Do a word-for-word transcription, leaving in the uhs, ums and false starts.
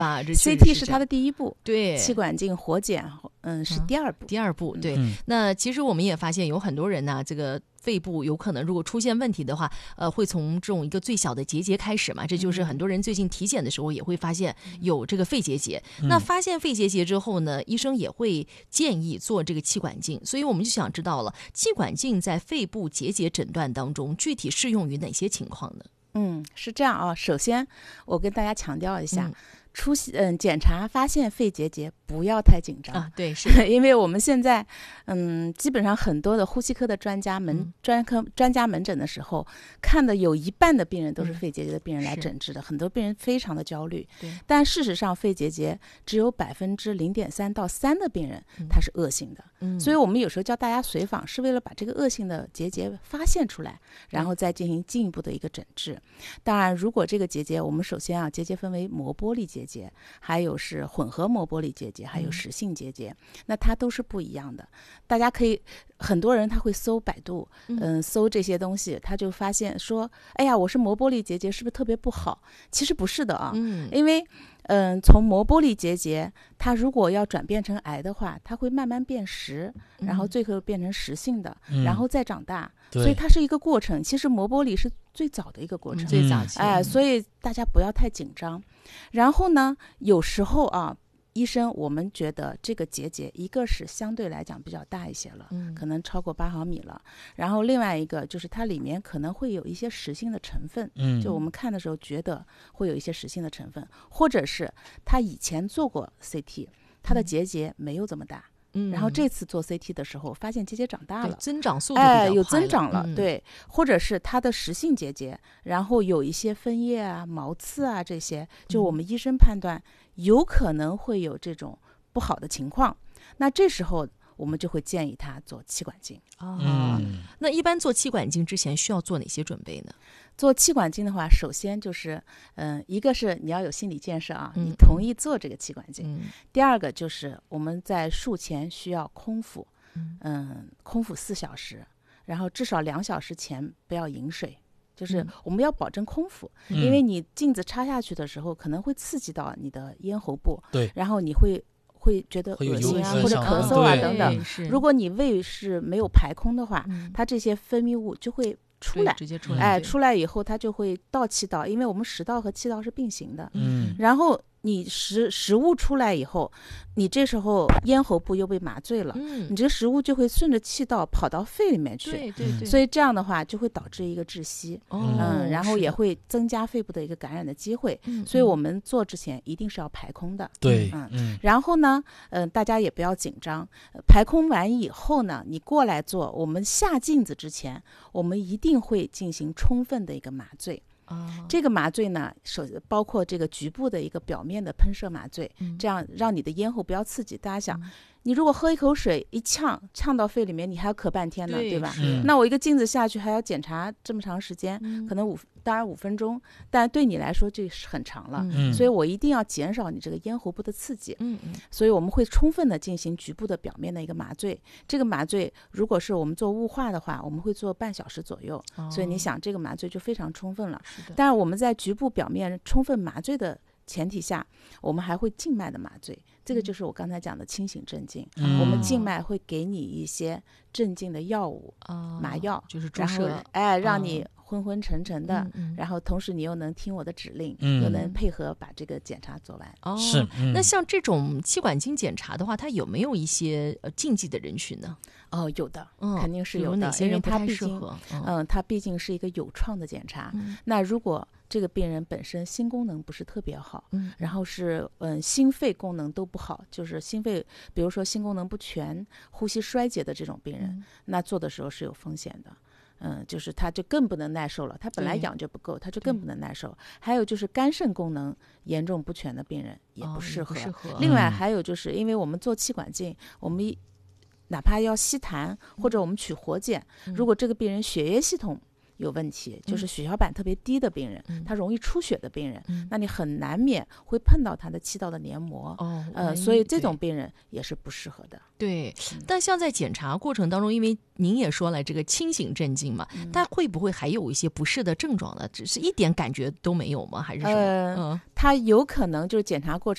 啊，这 C T 是它的第一步， 对， 气管镜活检嗯是第二步、 啊、第二步对、 嗯、 那其实我们也发现有很多人呢，这个肺部有可能如果出现问题的话，呃，会从这种一个最小的结节开始嘛，这就是很多人最近体检的时候也会发现有这个肺结节、嗯、那发现肺结节之后呢，医生也会建议做这个气管镜，所以我们就想知道了，气管镜在肺部结节诊断当中具体适用于哪些情况呢？ 嗯，是这样啊。首先我跟大家强调一下、嗯出嗯，检查发现肺结节不要太紧张啊，对，是因为我们现在嗯，基本上很多的呼吸科的专家门、嗯、专科专家门诊的时候，看的有一半的病人都是肺结节的病人来诊治的、嗯、很多病人非常的焦虑， 对， 但事实上肺结节只有百分之零点三到三的病人、嗯、它是恶性的、嗯、所以我们有时候叫大家随访是为了把这个恶性的结节发现出来，然后再进行进一步的一个诊治。当然如果这个结节，我们首先啊，结节分为膜玻璃结节，还有是混合膜玻璃结节，还有实性结节、嗯、那它都是不一样的。大家可以，很多人他会搜百度嗯、呃，搜这些东西，他就发现说，哎呀，我是膜玻璃结节，是不是特别不好？其实不是的啊，嗯，因为嗯、呃，从膜玻璃结节它如果要转变成癌的话，它会慢慢变实，然后最后变成实性的、嗯、然后再长大、嗯、所以它是一个过程。其实膜玻璃是最早的一个过程、嗯、 最早期， 哎、呃，所以大家不要太紧张。然后呢，有时候啊，医生我们觉得这个结节一个是相对来讲比较大一些了、嗯、可能超过八毫米了，然后另外一个就是它里面可能会有一些实性的成分、嗯、就我们看的时候觉得会有一些实性的成分，或者是他以前做过 C T， 他的结节没有这么大、嗯、然后这次做 C T 的时候发现结节长大了， 增长速度比较快了、 哎、有增长了、 嗯、 对，或者是它的实性结节，然后有一些分叶啊毛刺啊，这些就我们医生判断有可能会有这种不好的情况，那这时候我们就会建议他做气管镜、 哦嗯、那一般做气管镜之前需要做哪些准备呢？ 做气管镜的话，首先就是嗯，一个是你要有心理建设啊，你同意做这个气管镜、嗯、第二个就是我们在术前需要空腹，嗯，空腹四小时，然后至少两小时前不要饮水，就是我们要保证空腹、嗯、因为你镜子插下去的时候可能会刺激到你的咽喉部， 对， 然后你会会觉得恶心啊，或者咳嗽啊等等。如果你胃是没有排空的话、嗯、它这些分泌物就会出来， 直接出来， 哎，出来以后它就会到气道，因为我们食道和气道是并行的， 嗯， 然后你食食物出来以后，你这时候咽喉部又被麻醉了，嗯，你这个食物就会顺着气道跑到肺里面去， 对对对， 所以这样的话就会导致一个窒息， 哦、 嗯，然后也会增加肺部的一个感染的机会，嗯，所以我们做之前一定是要排空的， 对， 嗯，嗯然后呢，嗯、呃，大家也不要紧张，排空完以后呢，你过来做，我们下镜子之前，我们一定会进行充分的一个麻醉。这个麻醉呢，首包括这个局部的一个表面的喷射麻醉、嗯、这样让你的咽喉不要刺激。大家想、嗯、你如果喝一口水一呛呛到肺里面，你还要咳半天呢， 对, 对吧、嗯、那我一个镜子下去还要检查这么长时间、嗯、可能五当然五分钟，但对你来说这是很长了、嗯、所以我一定要减少你这个咽喉部的刺激、嗯、所以我们会充分的进行局部的表面的一个麻醉。这个麻醉如果是我们做雾化的话，我们会做半小时左右、哦、所以你想这个麻醉就非常充分了。但是我们在局部表面充分麻醉的前提下，我们还会静脉的麻醉，这个就是我刚才讲的清醒镇静、嗯、我们静脉会给你一些镇静的药物、哦、麻药， 就是注射， 然后哎让你昏昏沉沉的、嗯、然后同时你又能听我的指令、嗯、又能配合把这个检查做完。 哦， 是、嗯、 那像这种气管镜检查的话，它有没有一些呃禁忌的人群呢？ 哦，有的、嗯、肯定是有的。 有哪些人不太适合？ 嗯、呃，它毕竟是一个有创的检查、嗯、那如果这个病人本身心功能不是特别好，嗯，然后是嗯心肺功能都不好，就是心肺比如说心功能不全、呼吸衰竭的这种病人、嗯、那做的时候是有风险的。嗯，就是他就更不能耐受了，他本来氧就不够，他就更不能耐受。还有就是肝肾功能严重不全的病人也不适合。哦、不适合。另外还有就是因为我们做气管镜，我们哪怕要吸痰或者我们取活检、嗯、如果这个病人血液系统有问题，就是血小板特别低的病人、嗯、他容易出血的病人、嗯、那你很难免会碰到他的气道的黏膜、哦、呃，所以这种病人也是不适合的。 对、嗯、但像在检查过程当中，因为您也说了这个清醒镇静嘛、嗯、但会不会还有一些不适的症状呢？只是一点感觉都没有吗？还是什么？ 呃，他有可能就是检查过程